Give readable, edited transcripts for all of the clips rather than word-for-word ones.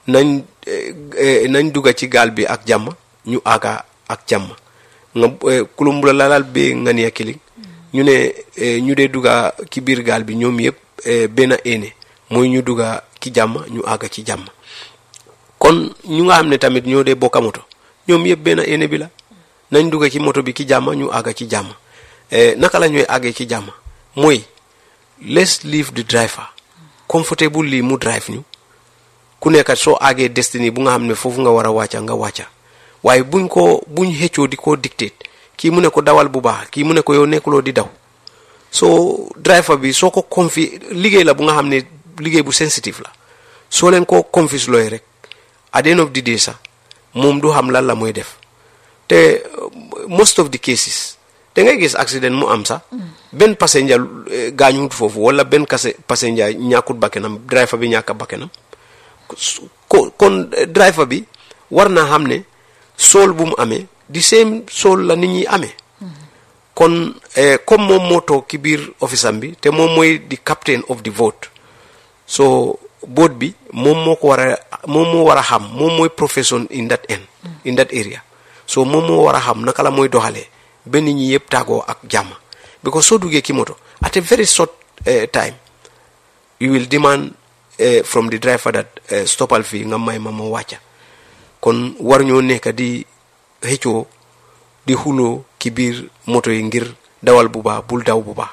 nañ dugga ci gaal bi ak jàmm ñu aga ak jàmm nga kulumbula lalal be nga ne killing ñu ne ñu dee dugga ci biir gaal bi ñoom yëpp benn ene mooy ñu dugga ci jàmm ñu aga ci jàmm kon ñu nga xam ne tamit ñoo dee bokka moto ñoom yëpp benn ene bi la nañ dugga ci moto bi ci jàmm ñu aga ci jàmm naka la ñooy àggee ci jàmm mooy let's leave the driver comfortable lii mu drive ñu ku nekkat soo àggee destiny bu nga xam ne foofu nga war a wàcca nga wàcca waaye buñ xëccoo di ko dictate kii mu ne ko dawal bu baax kii mu ne ko yow nekkuloo di daw soo driver bi soo ko liggéey la bu nga xam ne liggéey bu sensitive la soo leen ko confuse looy rek at the end of the day sax moom du xam lan la mooy def te most of the cases da ngay gis accident mu am sax benn passenger gaañuwut foofu wala benn passenger ñàkkut bakkenam driver bi ñàkk bakkenam kon driver bi war naa xam ne sool bu mu amee di same sool la nit ñi amee kon comme moom moo toog ci biir office am bi te moom mooy di captain of the vote so boat bi moom moo war a xam moom mooy profession in that area so moom moo war a xam naka la mooy doxalee ba nit ñi yëpp tàggoo ak jàmm because soo duggee ki moto at a very short time you will demand from the driver that stoppal fii nga may ma wàcca kon war ñoo nekk di xëccoo di xuloo ki biir moto yi ngir dawal bu baax bul daw bu baax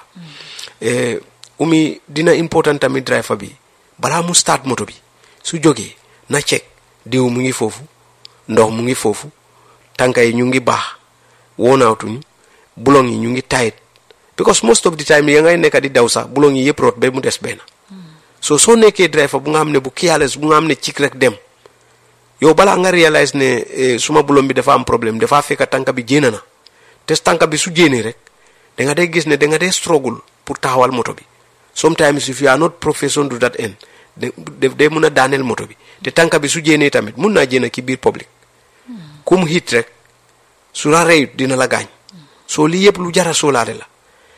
dina important tamit driver bi balaa mu start moto bi su jógee na check diw mu ngi foofu ndox mu ngi foofu tànka yi ñu ngi baax woonawtuñu bulong yi ñu ngi tight because most of the time ya ngay nekk di daw sax bulong yi yëpp root ba mu des benn soo nekkee driver bu nga xam ne bu careless bu nga xam ne cik rek dem yow balaa nga réalise ne suma bulong bi dafa am problème dafa fekk tànka bi jéena na te tànka bi su jéenee rek da nga dee gis ne da nga dee struggle pour taxawal moto bi sometimes if you are not professional to that end day mun a daaneel moto bi te tànka bi su jéenee tamit mun naa jéena ki biir public kum hit rek su la reyut dina la gaañ soo lii yëpp lu jara soolaale la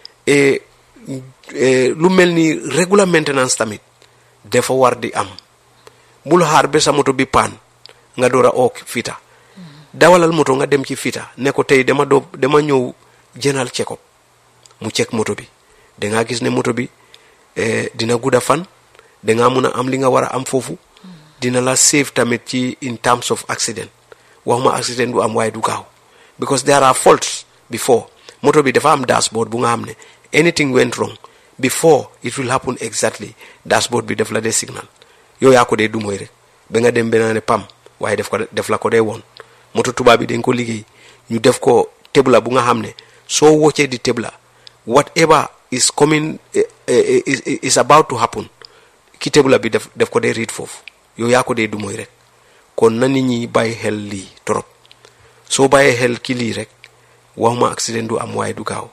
lu mel ni regular maintenance tamit dafa war di am bul xaar ba sa moto bi paan nga door a oo fita dawalal moto nga dem ci fita ne ko tey dama ñëw general check up mu check moto bi dangaa gis ne moto bi dina gudda fan dangaa mun a am li nga war a am foofu dina la save tamit ci in terms of accident waxuma accident du am waaye du gaaw because there are faults before moto bi dafa am dashboard bu nga xam ne anything went wrong before it will happen exactly dashboard bi def la dee signal yow yaa ko dee du mooy rek ba nga dem benn ne pam waaye def la ko dee woon moto tubaab bi dañ ko liggéey ñu def ko tebla bu nga xam ne soo woccee di tebla whatever is coming is about to happen ki tebla bi def ko dee read foofu yow yaa ko dee du mooy rek kon na nit ñi bàyyi xel lii trop soo bàyyee xel ki lii rek waxuma accident du am waaye du gaaw.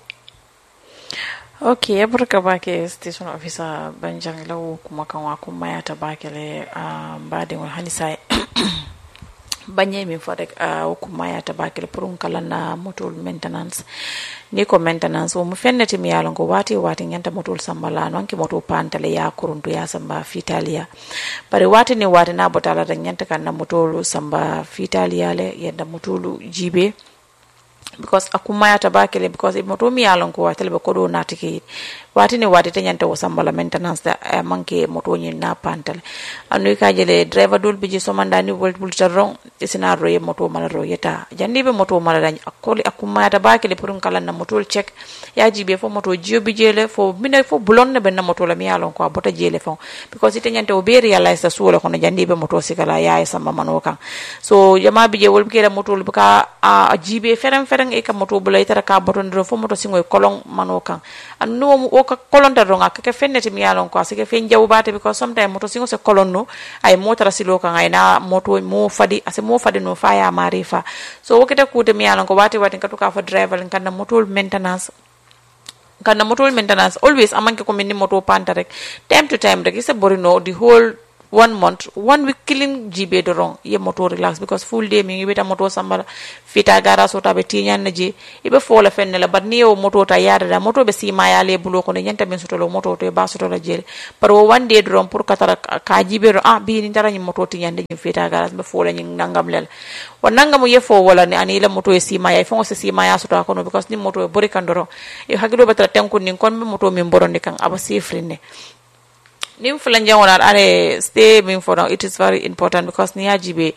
Okay, barka bake station officer banjangila kuma kan wa kuma ya tabakele bade wal hanisa banye mi fodek kuma ya tabakele purun kala na motor maintenance ni ko maintenance o mu fenneti mi yalon ko wati nyanta motor sambala non ki motor pantale ya kurundu ya samba fitalia bare wati ni wati na botala da nyanta kan na motor samba fitalia le yenda motor jibe because akuma ya tabakele because moto mi yalon ko watele be kodo natiki wati ne wati te nyanta wasambala maintenance da manke moto nyi na pantale anu ka jele driver dul biji somanda ni volt bultarong isina roye moto mala royeta jandi be moto mala dañ akoli akuma ya tabakele purun kala na moto check ya jibe fo moto jio bijele fo bine fo bulonne be na moto la mi yalon ko bota jele fo because ite nyanta o be realize sa suula kono jandi be moto sikala ya sama manokan so jama bije wol kela moto buka a jibe ferem e ka moto bulay tara ka boton do fo moto singoy kolon manokan an no o ka kolon ta ronga ka fenneti mi yalon ko asike fen jawbate because sometimes moto singo se kolon no ay motara silo kan ay na moto mo fadi ase mo fadi no faya marifa so wokete kude mi yalon ko wati ka to ka fa driver kan na moto maintenance always amanke ko minni moto panta rek time to time rek isa borino the whole 1 month 1 week killing jibe do wrong ye moto relax because full day mi beta moto sambala fita gara sota be tinyan na je ibe fola fenne la badni o moto ta yada da moto be sima ya le bulo ko ne nyanta ben soto lo moto to e ba soto la jere par o 1 day do wrong pour katara ka jibe do bi ni tara ni moto tinyan de fita gara be fola ni nangam lel wa nangam ye fo wala ni ani la moto e sima ya fo se sima ya soto ko no because ni moto e bori kandoro e hagiro be tara tanku ni kon be moto mi mborondi kan aba sifrine nim fulanja wona are stay being for now it is very important because ni ajibe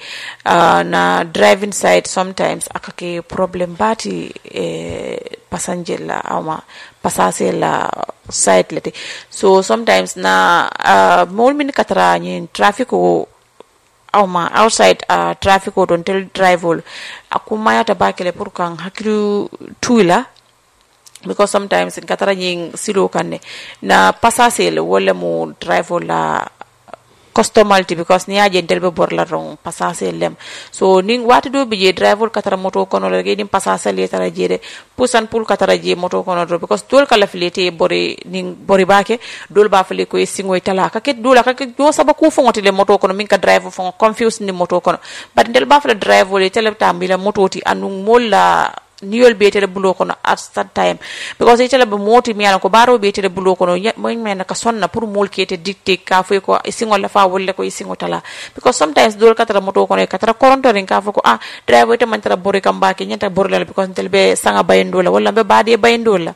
na driving side sometimes akake problem bati passenger la ama passager la side lete so sometimes na mol min katara ni traffic o awma outside traffic o don tell driver akuma ya tabakele pour kan hakilu tuila because sometimes in katara nying silo kanne na passager wala mo driver la customality because ni aje delbe borla rong passager lem so ning wati do bije driver katara moto kono la ge nim passager le tara jere pusan pul katara je moto kono do because dol kala filete bori ning bori bake dol ba fele ko singo itala ka ke dol ka ke do saba ku fongote le moto kono min ka driver fon confuse ni moto kono but del ba fele driver le tele tambila moto ti anu molla niol betere bulo kono at that time because itela be moti mi ala ko baro betere bulo kono moy men ka sonna pour mol kete dictate ka fo ko isingo la fa wolle ko isingo tala because sometimes dol katara moto kono katara korontoring ka fo ko driver te man tara bori kamba ke nyata borla because tel be sanga bayendo la wala be bade bayendo la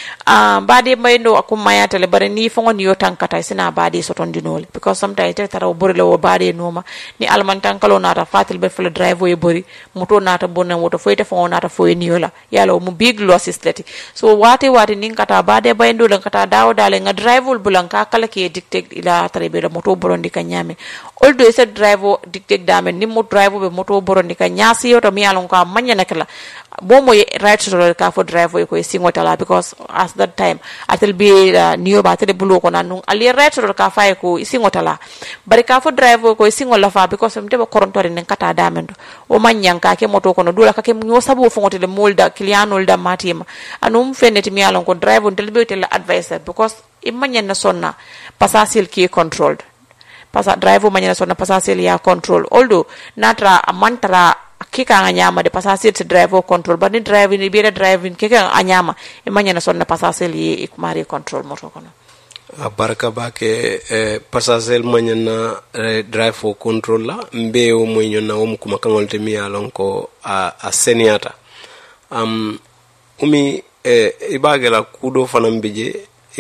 bade bayendo akuma ya tele bare ni fo ngon yo tankata sina bade sotondinol because sometimes te tara borla o bade noma ni alman tankalo nata fatil be fo driver e bori moto nata bonna moto fo ite fo nata fo ni yala mu big losses leti so wate nin kata bade bayndo lan kata dawo dale nga driver bulanka kala ke dictate ila tarebe la moto borondi ka nyame oldo ese driver dictate dame ni mo driver be moto borondi ka nyasi yoto mi alon ka manya nakala bomo right to ka for driver ko singo tala because at that time atel be niyo ba tele bulo ko nanu ali right to ka fa ko singo tala bari ka for driver ko singo la fa because mte ba korontori nen kata damendo o manyan ka ke moto ko no dula ka ke nyo sabu fongote le molda clientol da matima anum feneti mi alon ko driver tel be tel advisor because imanyan na sonna passager ki controlled driver manyan na sonna passager ya control although natra amantara kika anyama de passager to driver control but ni driving ni bira driving kika anyama imanya na sonna passager yi ikumari control moto kono baraka bake passager manya na driver control la mbe o moyo na o mukuma kangol te mi alon ko a seniata umi ibagela kudo fana mbije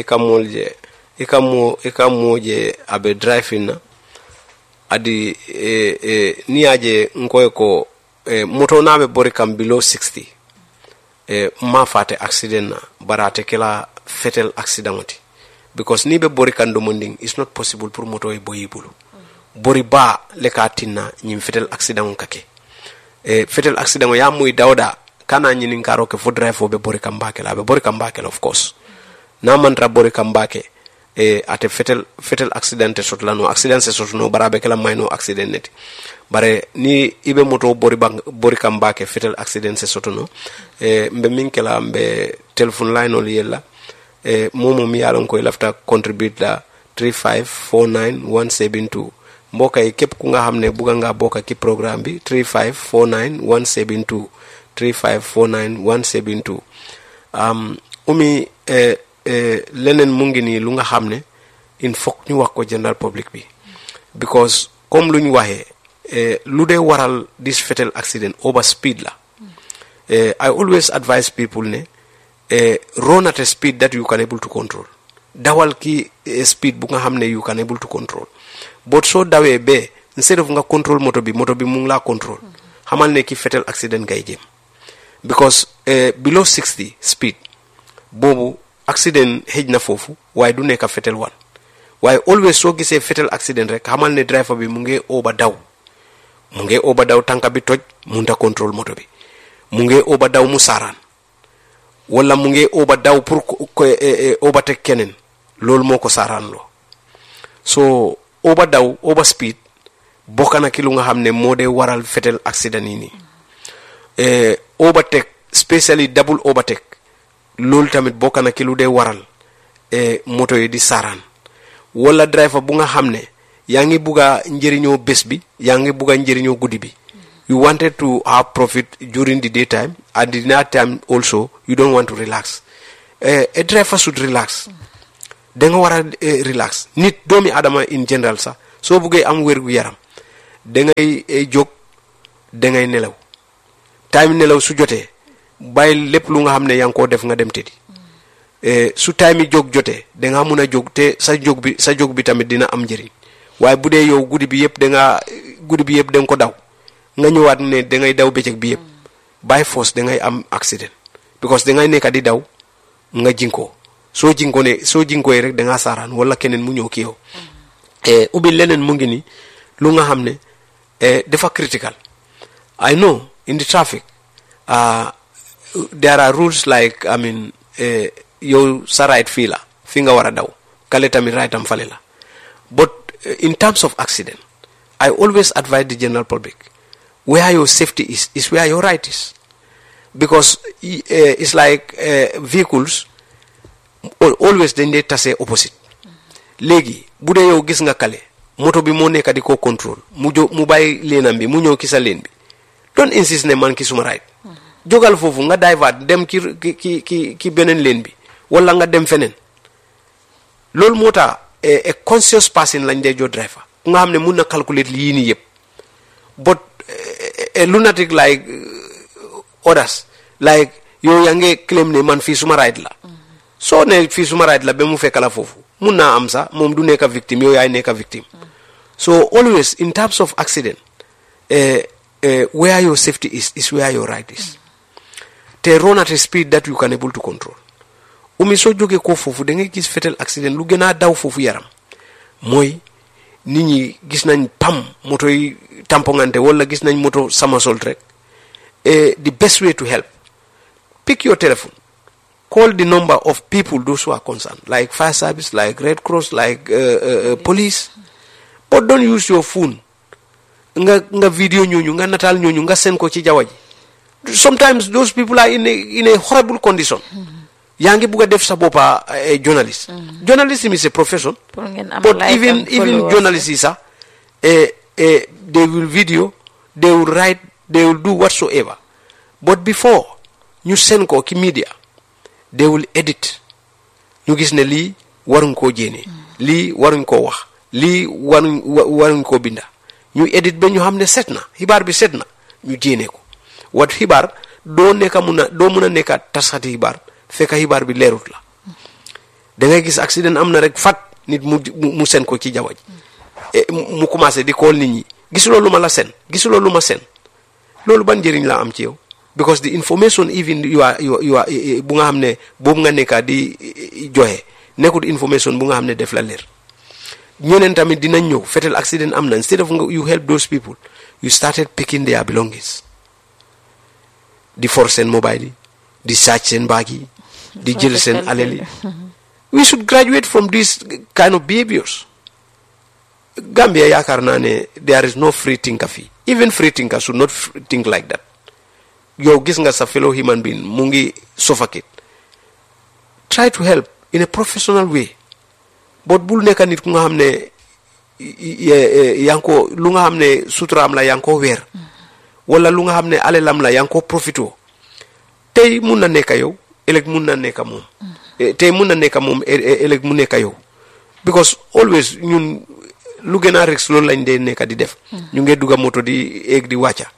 ikamoje abe driving na adi ni aje ngoy ko moto nabe bori kam below 60 ma fate accident na barate kala fatal accident because ni be bori kan do monding is not possible pour moto e boyibulu bori ba le ka tinna nyim fatal accident kake fatal accident ya muy dawda kana nyinin karo ke fo driver be bori kam bakela be bori kam bakela of course na mantra bori kam bake ate fatal accident sotlano accident se sotno barabe kala mayno accident net bare ni ibe moto bori kam bake fatal accident se sotono mbe minkela mbe telephone line ol yella momo mi yalon ko lafta contribute la 3549172 mboka e kep ku nga xamne buga nga boka ki programme bi 3549172 3549172 umi lenen mu ngi ni lu nga xamne il faut ñu wax ko general public bi because comme luñ waxe lu de waral this fatal accident over speed la I always advise people ne run at a speed that you can able to control dawal ki speed bu nga xamne you can able to control but so dawe be instead of nga control moto bi mu ngi la control xamal ne ki fatal accident ngay jëm because below 60 speed bobu accident hejna fofu way du nekk fatal one way always so gisee fatal accident rek xamal ne driver bi mu ngi over daw tanka bi toj munta control moto bi mu ngi over daw mu saran wala mu ngi over daw pour overtake kenen lol moko saran lo so over speed bokana ki lu nga xamne modé waral fatal accident ni overtake especially double overtake lol tamit bokana ki lu de waral moto yi di saran wala driver bu nga xamne yaa ngi bugga njëriñoo bés bi yaa ngi bugga njëriñoo guddi bi. You wanted to have profit during the daytime, and the night time also you don't want to relax. A driver should relax. Da nga war a relax nit doomi adama in general sax soo buggee am wér gu yaram da ngay jóg da ngay nelaw time nelaw su jotee bàyyi lépp lu nga xam ne yaa ngi koo def nga dem tëddi su time yi jóg jotee da nga mun a jóg te sa jóg bi tamit dina am njëriñ waaye bu dee yow guddi bi yëpp da nga ko daw nga ñëwaat ne da ngay daw bëccëg bi yëpp by force da ngay am accident because da ngay nekk di daw nga jinkoo soo jinkooy rek da ngaa saaraan wala keneen mu ñëw ki yow ubbi leneen mu ngi ni lu nga xam ne dafa critical. I know in the traffic there are rules like yow sa right fii la fi nga war a daw kale tamit right am fale la but in terms of accident I always advise the general public where your safety is where your right is, because it's like vehicles always dañ dee tase opposite. Léegi bu dee yow gis nga kale moto bi moo nekk di ko contrôle mu bàyyi leenam bi mu ñëw ki sa leen bi don't insist ne man ki suma right jógal foofu nga divert dem ki beneen leen bi wala nga dem feneen. Loolu moo tax a conscious person lañ dee jox driver ku nga xam ne mun na calculate lii nii yëpp, but a lunatic like others like yow yaa ngi claim ne man fii suma right la soo ne fii suma right la ba mu fekk la foofu mun naa am sax moom du nekk victime yow yaay nekk victime. So always in terms of accident where your safety is where your right is. Te run at a speed that you can able to control. Soo jógee ko foofu da ngay gis fatal accident lu gën a daw foofu yaram mooy nit ñi gis nañ pam moto yi tampongante wala gis nañ moto somersault rek. The best way to help, pick your telephone, call the number of people those who are concerned, like fire service, like Red Cross, like police, but don't use your phone nga video ñooñu nga nataal ñooñu nga seen ko ci jaww ji. Sometimes those people are in a horrible condition. yaa ngi bugg a def sa boppa journalist. Journalism is a profession, but even journalists yi sax they will video, they will write, they will do whatsoever, but before ñu seen ko ki media they will edit ñu gis ne lii waruñ koo jéene lii waruñ koo wax lii waruñ koo binda ñu edit ba ñu xam ne set na xibaar bi set na ñu jéene ko. Wat xibaar doo mun a nekka tasxati xibaar fekk xibaar bi leerut la. Da ngay gis accident am na rek fat nit mu seen ko ci jaww ji mu commencé di kool nit ñi gisuloo lu ma la seen gisuloo lu ma seen. Loolu ban njëriñ la am ci yow, because the information even you are bu nga xam ne boobu nga nekka di joxe nekkul information bu nga xam ne def la leer. Ñeneen tamit dinañ ñëw fatal accident am na, instead of you help those people you started picking their belongings, di force seen mobile yi di sàcc seen baag yi di jël seen alal yi. We should graduate from these kind of behaviors. Gambia yaakaar naa ne there is no free thinker fii. Even free thinkers should not think like that. Yow gis nga sa fellow human being mu ngi suffocate. Try to help in a professional way. But bul nekka nit ku nga xam ne yaa ngi ko lu nga xam ne suturaam la yaa ngi ko weer. Wala lu nga xam ne alelam la yaa ngi ko profito. Tey mun na nekka yow ëllëg mun na nekka moom. Tey mun na nekka moom ëllëg mu nekka yow. Because always ñun lu gën a risque loolu lañ dee nekka di def. ñu ngi dugga moto di egg di wàcca.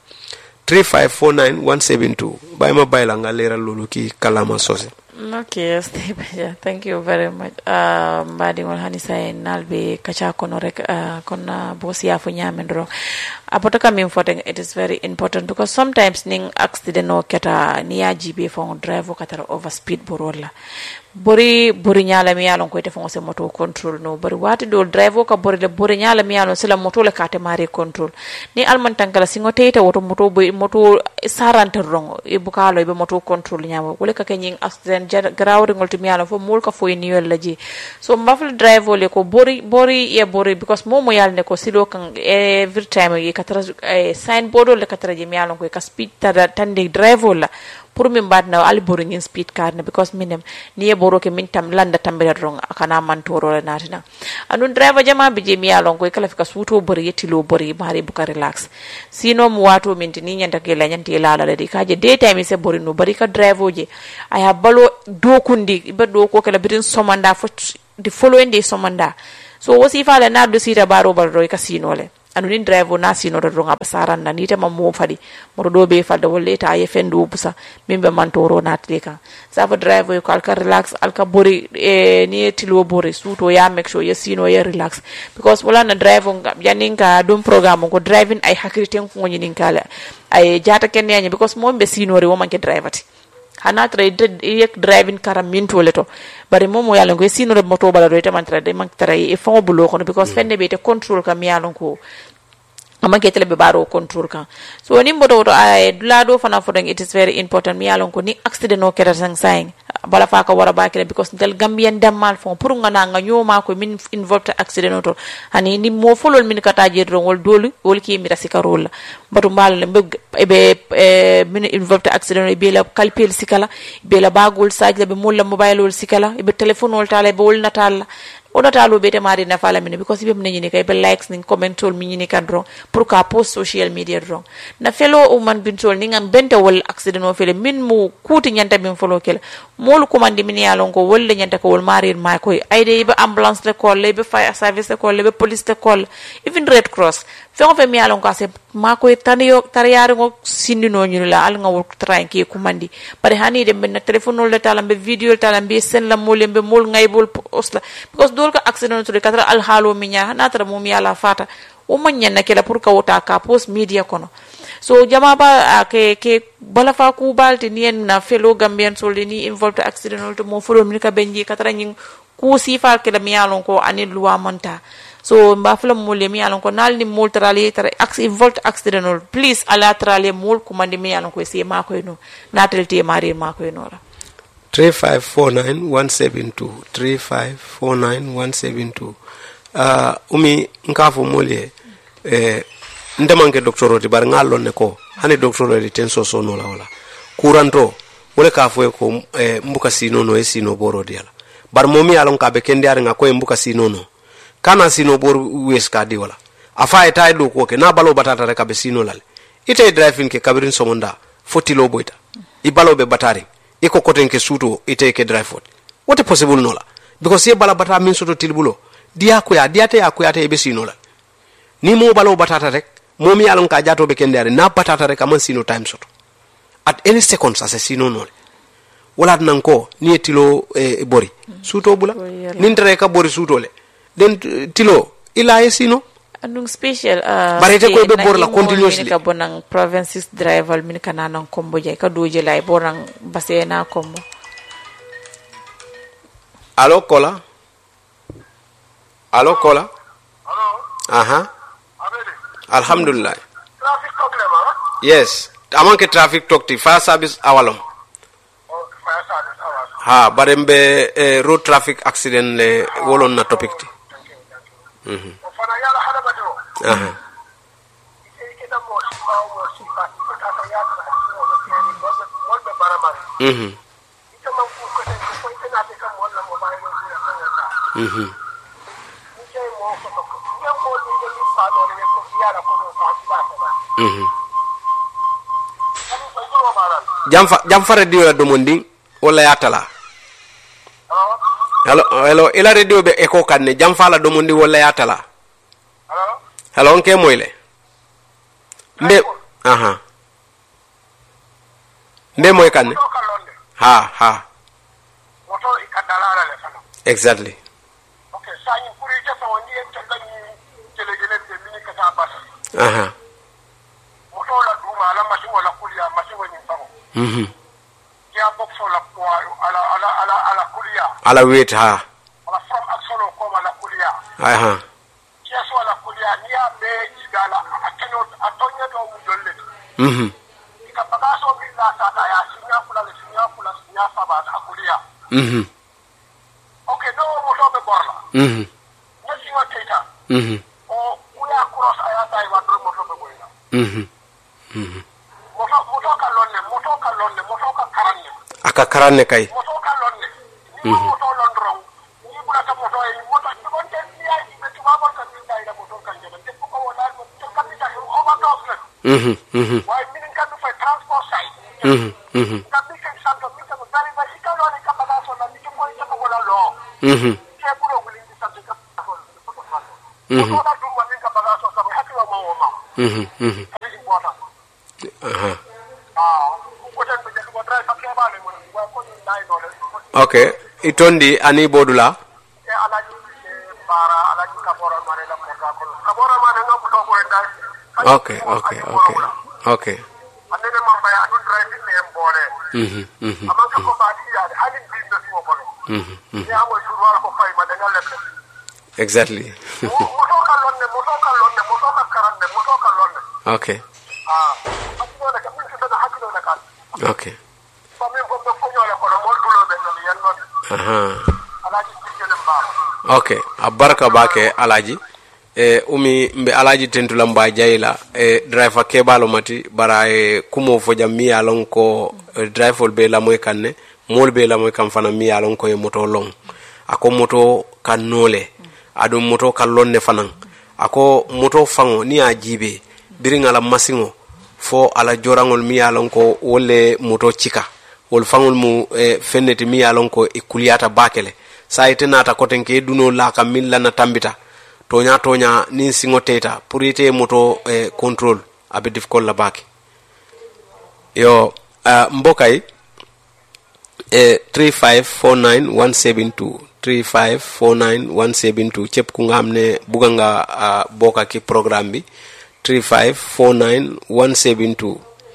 3549 172 bàyyi ma bàyyi la nga leeral loolu kii kàllaama soose. Okay, thank you very much. Mbadiŋol hani say nalbe kacha kono rek konna boss ya fo nyamendro. Apoto kam important, it is very important because sometimes ning accident no keta ni ya jibe fo drive katara over speed borola. Bori nyala mi yalon ko te fo se moto control no bari wati do drive ka bori le bori nyala mi yalon sila moto le kate mare control. Ni alman tankala singo teita woto moto sarante rongo e bukalo be moto control nyama wala ka kenying accident grawre ngol to mi yalon fo mul ka fo ni wel laji. So mbafle drive le ko bori because momo yalne ko silo kan every time katara signboard le katara je mi yalon ko ka speed tande drive la pour min badna al boro nyin speed car na because minem ni e boro ke min tam landa tambere rong akana man toro la natina anun driver jama bi je mi alon ko kala fika suto bori yetilo bori mari buka relax sino mu wato min ni nyanta ke la nyanti la la de kaje daytime se bori no bari ka driver je aya balo do kundi be do ko kala birin somanda fo the following day somanda so wosi fa la na do sita baro baro ka sino le anunin driver na sino do ronga basaran na nita mammo fadi modo do be falda wolle ta ye fendu busa mimbe man toro na tleka safa driver ko alka relax alka bori ni tilo bori suto ya make sure ye sino ye relax because wala na driver yaninka dum programme ko driving ay hakriten ko nyinin kala ay jata ken yanya because mo be sino re wo manke driver ti hana tra yek driving karam minto leto bari momo yalon ko sino re moto bala do tamantra de mantra e fon bulo ko because fenne be te control kam yalon ko ama ketele be baro control kan so ni mbodo to ay dulado fana fodang it is very important mi yalon ko ni accident no kera sang sang bala fa ka wara bakele because del gambian dammal fon pour ngana nga nyoma ko min involved accident to hani ni mo folol min kata je wol doli wol ki mi rasika rol batu mal be min involved accident be la kalpel sikala be la bagol sajla be mulla mobile wol sikala be telephone wol tala be wol natal ona talo bete mari na fala mine because ibe mne nyini kay be likes ning comment tol mi nyini kan ron pour ka post social media ron na felo o man bin tol ningam bente wol accident o fele min mu kuti nyanta bin folo kel mol ko mandi min yalon ko wolle nyanta ko wol mari ma koy ayde be ambulance le call le be fire service le call le be police le call even red cross fe mi yalon ko se ma koy taniyo tariyare ngo sindino nyulu la al nga wol tranki ko mandi bare hani de ben telephone le talambe video talambe sen la molembe mol ngaybol osla because dol ka accident to katra al halo minya na tara mum yala fata o manya na kala pour ka wota ka post media kono so jama ba ke bala fa ku balti ni na fellow gambian soldi ni involved accident to mo folo min ka benji katra nyin ku sifa ke la mi yalon ko anil loi monta so mba fula mole mi yalon ko nalni mol trali tara involved accident please ala trali mol ko mandi mi yalon ko si ma ko no natel te mari ma ko no 3549172 3549172 umi nkafo mole ndemanke doctoroti bar ngallon ne ko hani doctoroti ten so no la wala kuranto wole kafo ko mbuka sino no e sino boro diala bar momi alon ka be kende ar nga ko mbuka sino no kana sino bor wes ka di wala afa eta do ko ke na balo batata reka be sino lal ite driving ke kabirin somonda fotilo boita I balo be batari iko koten ke suto ite ke drive fot what possible nola because ye bala bata min soto tilbulo dia ko ya diate ya ko ya te be sino lal ni mo balo batata rek momi alon ka jato be kende ar na batata rek am sino time soto at any seconds assassino nole wala nan ko ni tilo bori suto bula nintre ka bori suto le den tilo ila esino andung special barete ko be bor la continuously ka bonang provinces driver min kana nan kombo jay ka doje lay borang basena kombo allo kola Hello. aha Abedi. alhamdulillah Traffic problem, huh? yes amanke traffic tokti fire service awalom Oh, fire service hours. ha barembe road traffic accident le wolon na topic ti Thank you. Ofana yala hada bado. aha Ike da mo si ma mo si ba ko ta ta yala na si mo ke ni mo be baramari. Ike ma ku ko ko ite na te ka mo na mo ba ni na ka ta. Ike mo ko ko. Nge mo ni ni pa do ni ko yala ko do sa si ba ta. Ani ko yo baral. jam fare diwa do mondi wala yatala hello ila radio be eko kanne jam fala do mondi wala yatala hello onke moyle mbe aha mbe moy kanne ha Moto ikadalala le sana. exactly Okay, sa yin kuri ta fa wani yanta dan gele-gele da mini ka ta basa. aha Moto la duma ala mashi wala kuliya mashi wani famo. Ya bok so la kwa ala kuliya. ala wait ha Ala from action ko ala kuliya. aha Ya so ala kuliya ni ya be jigala akeno atonya do mu jolle. Ika bagaso bi la sa ta ya sinya sinya saba ta kuliya. Okay, no moto be borla. Nasi wa teta. O kuya cross ayata iwa moto be boyna. Moto ka lonne moto ka ka karanne kay moto ka lonne ni moto londro ni bula ta moto e moto ni bonte ni ay ni to ma bon ka ni dai da moto kan jema te ko wala ko to kapita o overdose la why meaning kan fa transport side kapita santo mi ka bari ba ikalo ni ka bada so na ni ko ita ko wala lo ke bulo wuli ni santo ka ko ko da dum wani ka bada so sa hakki wa mo ma okay itondi ani bodula okay exactly okay okay okay abaraka bake alaji umi mbe alaji tentula mba jayla driver kebalo mati bara kumo fo jam mi alon ko driver be la moy kanne mol be la moy kam fana mi alon ko e moto long ako moto kanole adu moto kalonne fanan ako moto fango ni ajibe biringa la masingo fo ala jorangol mi alon ko wolle moto chika wol fangol mu fenneti mi alon ko e kuliyata bakele sayte nata kotenke duno la ka milla na tambita tonya nin singo teta pour ite moto control abe dif ko la baki yo mbokay 3549172 3549172 cep ku nga xamne buga nga boka ki programme bi 3549172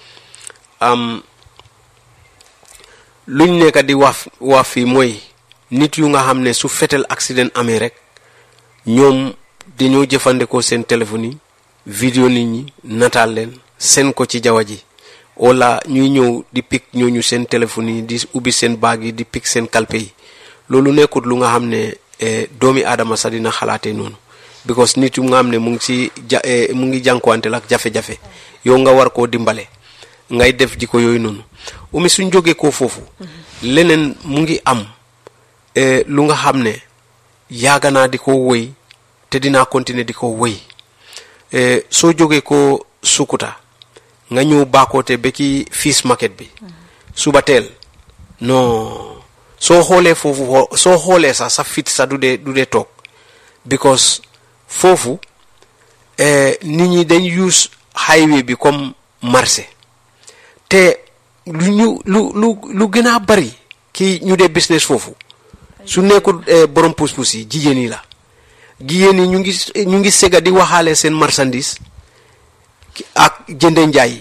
luñ nekk di wax fi mooy nit yu nga xam ne su fetel accident amee rek ñoom dañoo jëfandikoo seen téléphone yi vidéo nit ñi nataal leen seen ko ci jaww ji wala ñuy ñëw di pic ñooñu seen téléphone yi di ubbi seen baag yi di pic seen kalpe yi loolu nekkut lu nga xam ne doomi aadama sax dina xalaatee noonu because nit yu nga xam ne mu ngi jànkuwante ak jafe-jafe yow nga war koo dimbale ngay def jiko yooyu noonu umi suñ jógee ko foofu leneen mu ngi am lu nga xam ne yaaga naa di ko woy te dinaa continuer di ko woy soo jógee ko Sukuta nga ñëw baakoote ba ci Fish Market bi suba teel non soo xoolee foofu soo xoolee sax sa fit sax du dee toog because foofu nit ñi dañ use highway bi comme marché te lu gën a bari ki ñu dee business foofu su nekkul borom pousse-pousse yi jigéen yi la jigéen yi ñu ngi sega di waxaale seen marchandise ak jënde njaay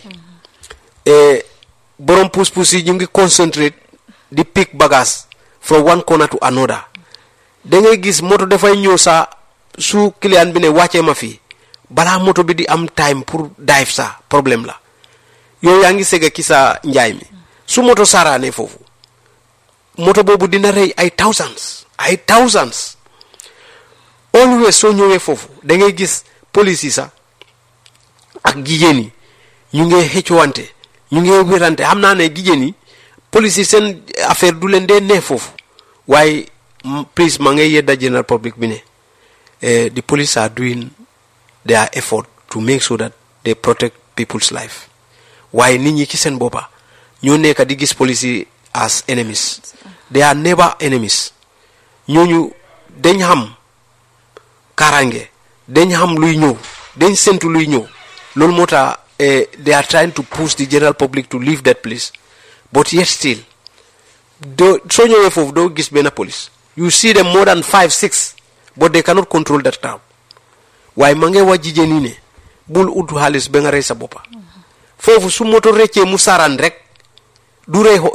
borom pousse-pousse yi ñu ngi concentrate di pick bagage from one corner to another da ngay gis moto dafay ñëw sa su client bi ne wàccee ma fii balaa moto bi di am time pour dive sa problème la yow yaa ngi sega ki sa njaay mi su moto saaraane foofu moto boobu dina rey ay thousands always soo ñëwee foofu da ngay gis police yi sax ak jigéen yi ñu ngi xëccuwante ñu ngi wérante xam naa ne jigéen yi police yi seen affaire du leen dee nee foofu waaye please ma ngay yedda general public bi ne the police are doing their effort to make sure that they protect people's life waaye nit ñi ci seen boppa ñoo nekk di gis police yi as enemies they are never enemies ñooñu dañ xam karange dañ xam luy ñëw dañ sentu luy ñëw loolu moo tax they are trying to push the general public to leave that place but yet still soo ñëwee foofu doo gis benn police you see them more than 5-6 but they cannot control that crowd waaye ma ngay wax jigéen yi ne bul ut xaalis ba nga rey sa boppa foofu su moto reccee mu saaraan rek du rey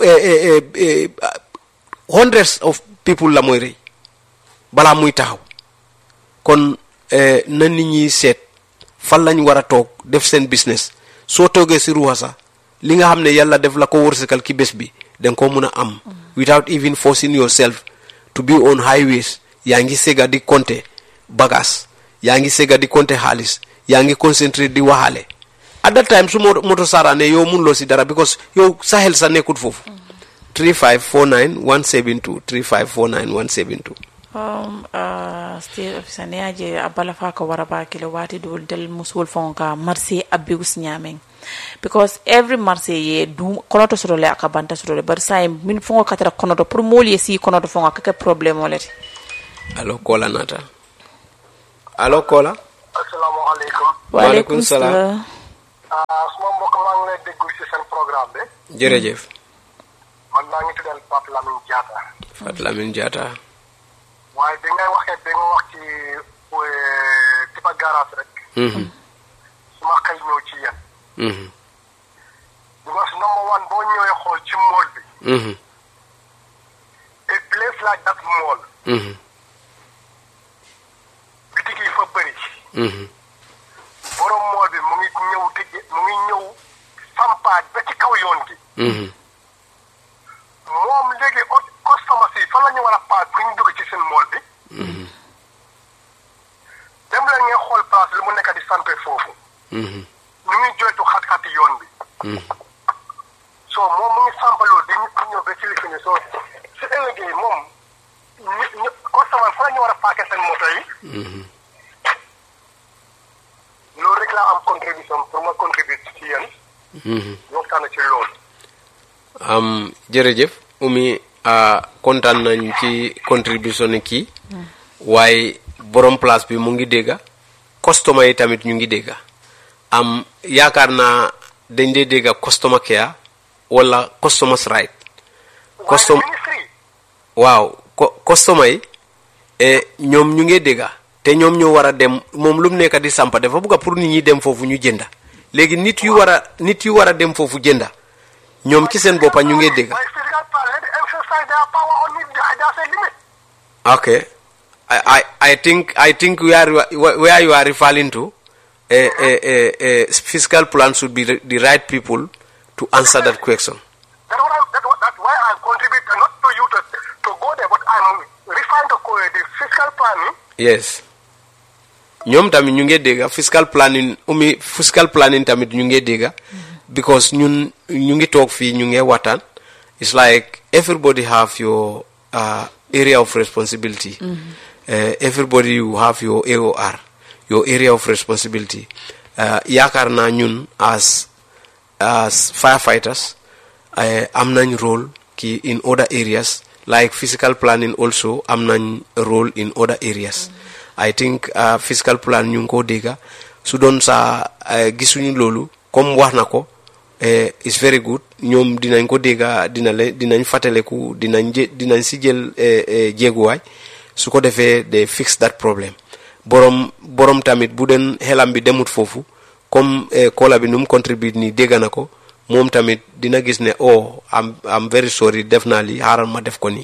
hundreds of people la mooy rey balaa muy taxaw kon na nit ñi seet fan lañ war a toog def seen business soo toogee si ruuxa sax li nga xam ne yàlla def la ko wërsëgal ki bés bi danga ko mun a am without even forcing yourself to be on highways yaa ngi sega di compter bagage yaa ngi sega di compter xaalis yaa ngi concentré di waxaale at that time su moto saaraane yow mun loo si dara because yow sa xel sa nekkut foofu 3549 172 3549 172. State officer ne aje abala fa ko waraba kile wati dol del musul fonka marché abigus nyameng because every marché ye du konoto soro le akabanta soro le bar say min fongo katara konoto pour moli si konoto fonga kake problème olati. Allo kola nata. Allo kola. Assalamu alaikum. Wa alaikum salam. Suma mbokk maa ngi lay déglu ci seen programme bi. Jërëjëf. Man maa ngi tuddal Pape Lamine Diatta. Fat Lamine Diatta. waaye bi ngay waxee bi nga wax ci tipa garage rek. suma xëy ñëw ci yéen. because number one boo ñëwee xool ci mall bi. a place like that mall. bitig yi fa bëri. borom mall bi mu ngi ñëw sampaat ba ci kaw yoon gi. moom léegi customer si fan la ñu war a paas pour ñu dugg ci seen mall bi. dem la ngeen xool place li mu nekk di sampe foofu. ñu ngi joytu xat-xati yoon bi. so moom mu ngi sampaloo di ñëw ba ci li fi ne soo si ëllëgee moom ñu customer fan la ñu war a paake seen moto yi. loolu rek laa am contribution pour ma contribuer ci yéen. waxtaan ci loolu. jërëjëf Umi kontaan nañ ci contribution ni kii waaye borom place bi mu ngi dégga customer yi tamit ñu ngi dégga yaakaar dañ dee dégga customer care wala customers right waaw customer yi ñoom ñu ngi dégga te ñoom ñoo war a dem moom lu mu nekk di sampa dafa bëgg pour nit ñi dem foofu ñu jënda léegi nit yu war a dem foofu jënda ñoom ci seen boppa ñu ngi dégg. Okay, I think where you are referring to, fiscal plan should be the right people to answer that question. That's why I contribute not to you to go there, but I'm referring to the fiscal planning. Yes. ñoom tamit ñu ngi dégg fiscal planning tamit ñu ngi dégg. Because ñu ngi toog fii ñu ngi waxtaan it's like everybody have your area of responsibility. Everybody you have your AOR, your area of responsibility. Yaakaar naa ñun as firefighters am nañ role ki in other areas like physical planning also am nañ role in other areas. I think physical plan ñu ngi ko dégga su doon sa gisuñu loolu comme wax na ko is very good ñoom dinañ ko dégga dinañ fàttaleku dinañ si jël jéeguwaay su ko defee de fix that problem borom tamit bu den xelam bi demut foofu comme kola bi nu mu contribute ni dégga na ko moom tamit dina gis ne I'm very sorry def naa li xaaral ma def ko nii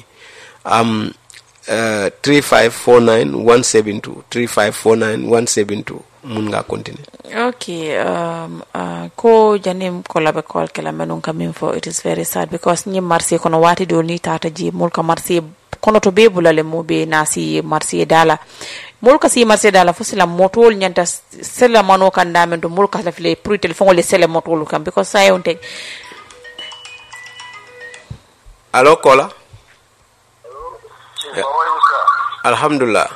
3549 172 3549 172 mun nga continuer. Okay, ko janim ko labe kol kala menun kamin fo it is very sad because ni marché kono wati do ni tata ji mulka marché kono to be bulale mo be nasi marché dala mulka si marché dala fo sila motol nyanta sela mano kan damen do mulka la file pour téléphone le sele motol kam because say on tek. Allo kola. Alhamdulillah.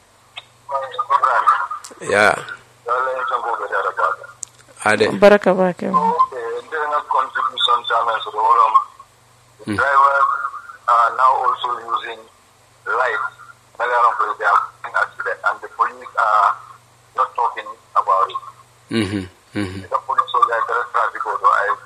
Yeah. Baraka baraka. Drivers are now also using lights. They are accident, and the police are not talking about it. The police soldiers traffic auto.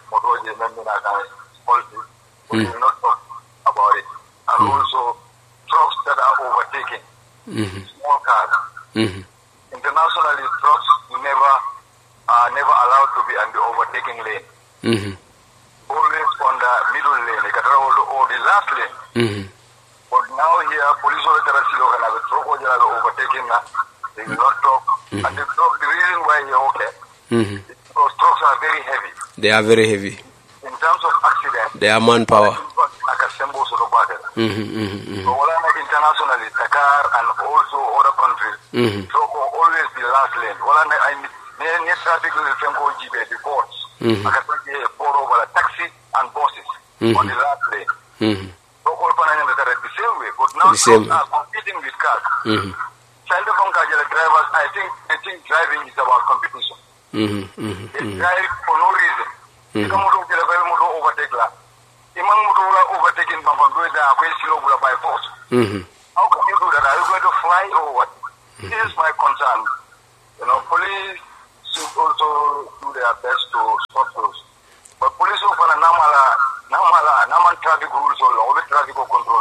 We will not talk about it. And also trucks that are overtaking small cars. Internationally, trucks are never allowed to be on the overtaking lane. Always on the middle lane, or the last lane. But now here, police officers can have a truck overtaking. They will not talk. And the reason why you're okay, because trucks are very heavy. They are very heavy. In terms of accidents, they are manpower. So internationally, Dakar and also other countries, so always the last lane. Traffic will go the ports. Taxi and buses on the last lane. same. are competing with cars. Child of drivers, I think driving is about competition. They drive for no reason. If motor overtake la, imang motor overtaking by force. How can you do that? Are you going to fly or what? This is my concern. Police should also do their best to stop those. But police offer a naman traffic rules or traffic control.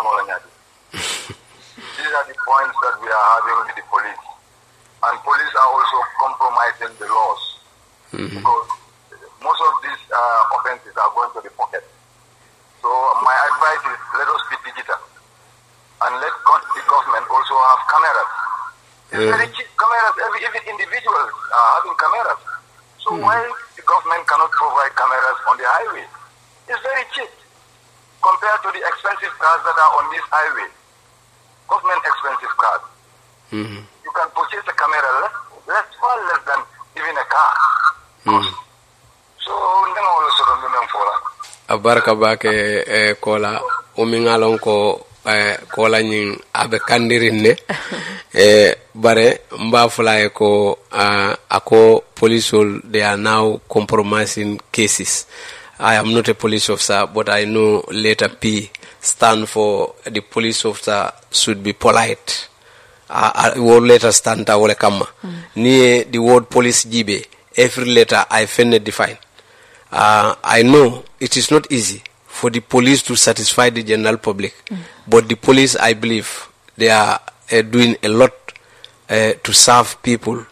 These are the points that we are having with the police. And police are also compromising the laws. Because most of these offenses are going to the pocket. So my advice is let us be digital. And let the government also have cameras. It's very cheap cameras. Even individuals are having cameras. So why the government cannot provide cameras on the highway? It's very cheap compared to the expensive cars that are on this highway. Government expensive cars. You can purchase a camera far less than even a car. So then all sort of women for that. Abaraka bake kola umingalon ko kola nyin abe kandirinne bare mbafula ko ako police they are now compromising cases. I am not a police officer, but I know letter P stand for the police officer should be polite. Word letter stand ta wole kama. Ni the word police jibe. Every letter I find define. I know it is not easy for the police to satisfy the general public, but the police, I believe, they are doing a lot to serve people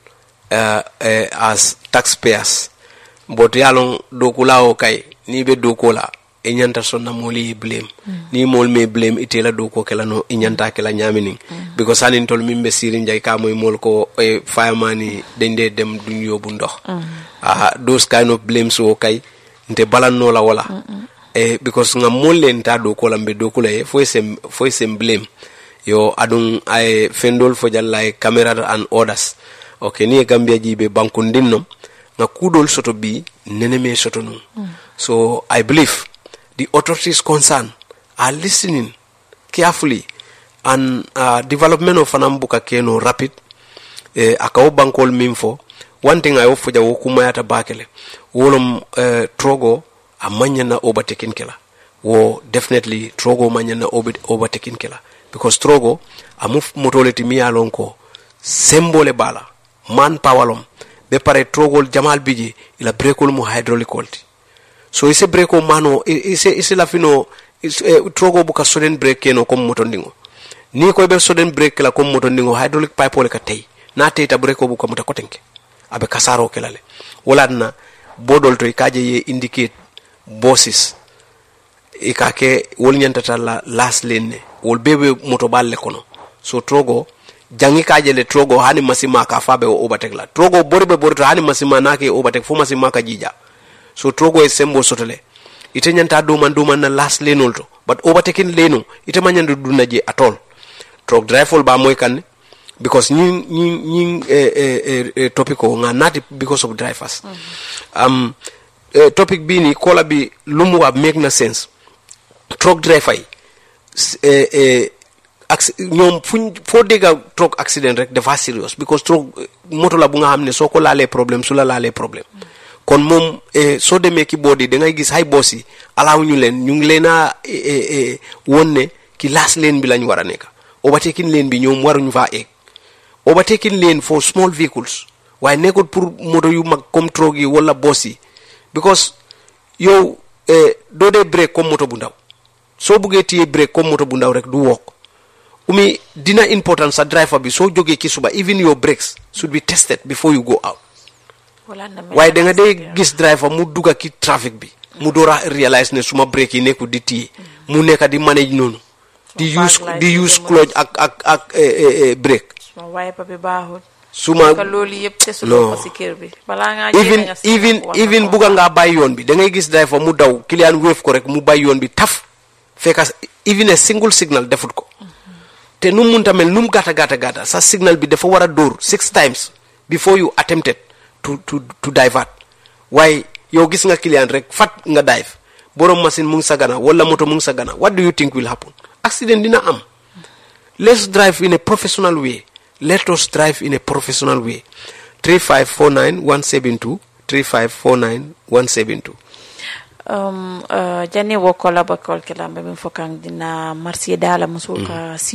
as taxpayers. But yalong dokula okay, nibe dokola, inyanta sonna moli blame. Ni mol me blame itela doko kela no inyanta kela nyamining. Because anin tol mimbe sirin jay ka moy mol ko fireman dende dem dunyo bundo. Those kind of blames okay, nte balan no la wala. Because nga mole nta dokola mbe dokola foi sem blame. Yo adung ay fendol for like camera and orders. Okay, ni Gambia jibe bankundinno. Na kudol soto bi neneme soto no. So I believe the authorities concerned are listening carefully and development of Anambuka Keno rapid akao bankol mimfo. One thing I offer jawo kumayata bakele wolom trogo amanya na overtaking killer. Wo definitely trogo manya na overtaking killer because trogo amuf motoleti mi alonko sembole bala man powerlom be pare trogol jamal biji ila brekol mu hydraulic quality. So ise breko mano ise la fino trogo buka sudden brake no kom motondingo ni ko be sudden brake la kom motondingo hydraulic pipe le ka tay na tay ta breko buka muta kotenke abe kasaro kelale wala na bodol to ikaje ye indicate bosses ikake wol nyantata la last lane wol bebe moto balle kono. So trogo jangi kaje le trogo hani masima ka fabe o overtake la trogo boribe borito hani masima nake overtake fu masima ka jija. So trogo e sembo sotole ite nyanta duman na last lane olto but overtaking lane ite manyandu dunaje at all. Truck driver ba moy kan because nying topico nga not because of drivers. Topic bini kola bi lumu wa make na sense. Truck driver ñom fuñ fo dega truck accident rek dafa serious because truck moto la bu nga xamne soko laalé problème su la laalé problème kon mom so démé ki body da ngay gis hay bossi alaaw ñu len ñu ngi leena wonné ki last lane bi lañ wara nek overtaking lane bi ñom waruñ fa ek overtaking lane for small vehicles why nekut pour moto yu mag comme truck yi wala bossi because yow do de break comme moto bu ndaw so bugé tié break comme moto bu ndaw rek du wok umi dina important sa driver bi so joge ki suba even your brakes should be tested before you go out. Why da nga dey gis driver mu duga ki traffic bi mu dora realize ne suma brake yi neku di tie mu neka di manage nonu di use clutch ak brake suma wiper bi baaxul suma loli yep tesulo ko ci kër bi bala nga even buga nga bay yoon bi da ngay gis driver mu daw client wave ko rek mu bay yoon bi taf feka even a single signal defut ko te num munta mel num gata sa signal bi dafa wara door 6 times before you attempted to divert. Why yo gis nga client rek fat nga dive borom machine mu ngi sa gana wala moto mu ngi sa gana, what do you think will happen? Accident dina am let's drive in a professional way. Let us drive in a professional way. 3549-172 3549-172. Jani wo kola bakol kala mbe fokang dina marsi dala musul ka